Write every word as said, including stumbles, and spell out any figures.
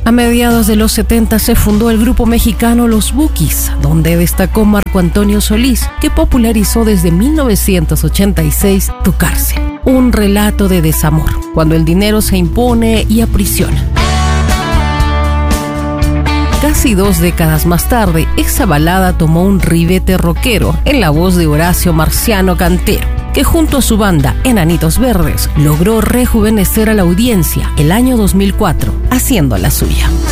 A mediados de los setenta se fundó el grupo mexicano Los Bukis, donde destacó Marco Antonio Solís, que popularizó desde mil novecientos ochenta y seis Tu cárcel, un relato de desamor, cuando el dinero se impone y aprisiona. Casi dos décadas más tarde, esa balada tomó un ribete rockero en la voz de Horacio Marciano Cantero, que junto a su banda Enanitos Verdes logró rejuvenecer a la audiencia el año dos mil cuatro, haciendo la suya.